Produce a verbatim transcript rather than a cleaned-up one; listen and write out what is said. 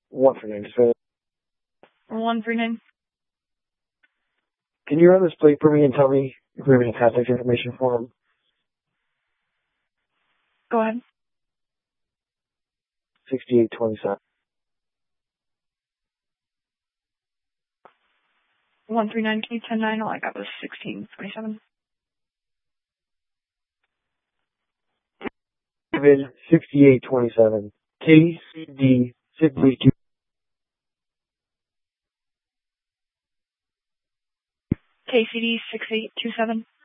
one three nine, dispatch. one three nine. Can you run this plate for me and tell me if we have any contact information for him? Go ahead. sixty-eight twenty-seven. one three nine, can you ten nine? All I got was sixteen twenty-seven. David, sixty-eight twenty-seven. K C D sixty-two. K C D six eight two seven.